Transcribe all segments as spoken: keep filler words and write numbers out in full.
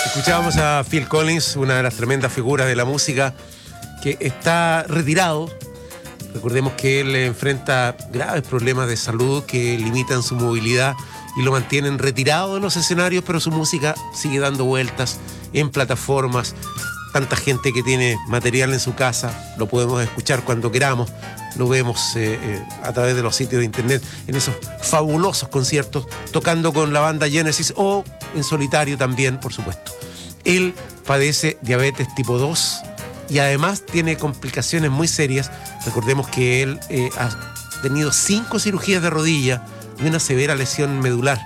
Escuchábamos a Phil Collins, una de las tremendas figuras de la música, que está retirado. Recordemos que él enfrenta graves problemas de salud que limitan su movilidad y lo mantienen retirado de los escenarios, pero su música sigue dando vueltas en plataformas. Tanta gente que tiene material en su casa, lo podemos escuchar cuando queramos, lo vemos eh, eh, a través de los sitios de internet, en esos fabulosos conciertos, tocando con la banda Genesis o en solitario también, por supuesto. Él padece diabetes tipo dos y además tiene complicaciones muy serias. Recordemos que él eh, ha tenido cinco cirugías de rodilla y una severa lesión medular.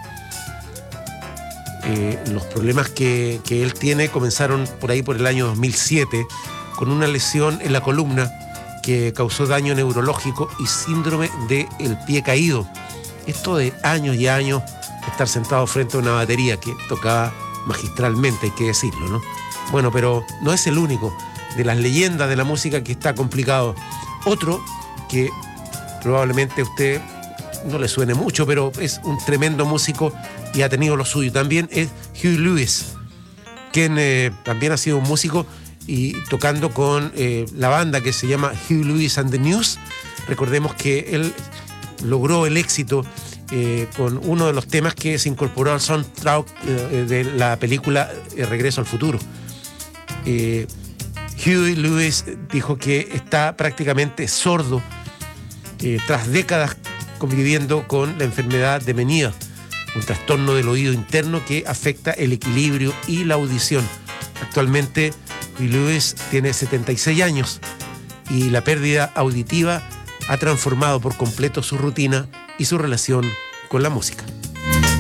Eh, los problemas que, que él tiene comenzaron por ahí por el año dos mil siete con una lesión en la columna que causó daño neurológico y síndrome del pie caído. Esto de años y años estar sentado frente a una batería que tocaba magistralmente, hay que decirlo, ¿no? Bueno, pero no es el único de las leyendas de la música que está complicado. Otro que probablemente a usted no le suene mucho, pero es un tremendo músico y ha tenido lo suyo también, es Huey Lewis, quien eh, también ha sido un músico y tocando con eh, la banda que se llama Huey Lewis and the News. Recordemos que él logró el éxito eh, con uno de los temas que se incorporó al soundtrack eh, de la película eh, Regreso al Futuro. Eh, Huey Lewis dijo que está prácticamente sordo eh, tras décadas conviviendo con la enfermedad de Meniere, un trastorno del oído interno que afecta el equilibrio y la audición. Actualmente, Huey Lewis tiene setenta y seis años y la pérdida auditiva ha transformado por completo su rutina y su relación con la música.